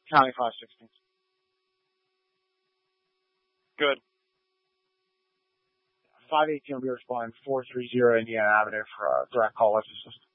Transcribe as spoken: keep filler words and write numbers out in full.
County five sixteen. Good. five eighteen will be responding four three zero Indiana Avenue for uh, direct call assist.